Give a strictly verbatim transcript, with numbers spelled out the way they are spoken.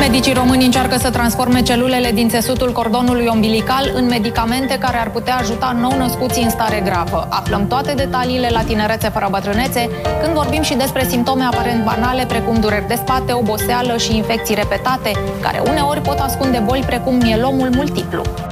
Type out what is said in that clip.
Medicii români încearcă să transforme celulele din țesutul cordonului umbilical în medicamente care ar putea ajuta nou-născuții în stare gravă. Aflăm toate detaliile la Tinerețe fără bătrânețe, când vorbim și despre simptome aparent banale, precum dureri de spate, oboseală și infecții repetate, care uneori pot ascunde boli precum mielomul multiplu.